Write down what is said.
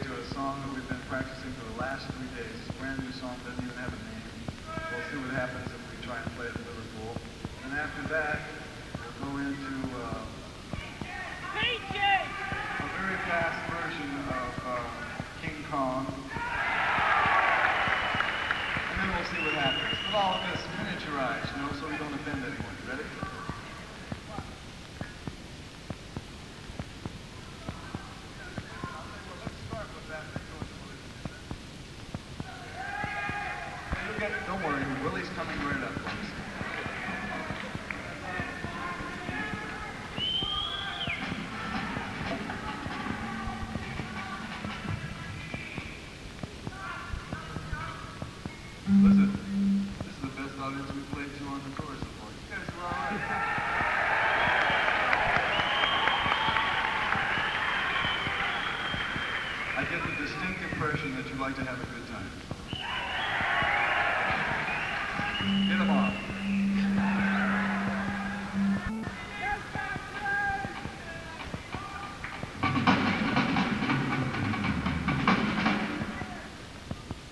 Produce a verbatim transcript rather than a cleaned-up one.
you a song that we've been practicing for the last three days. It's a brand new song, doesn't even have a name. We'll see what happens if we try and play it in Liverpool. And after that, we'll go into uh, a very fast version of uh, King Kong. And then we'll see what happens. But all of this miniaturized, you know, so we don't offend anyone. Ready? Don't worry, Willie's coming right up. Listen, this is the best audience we've played to on the tour so far. You guys are all right. I get the distinct impression that you like to have a good time. Get them off.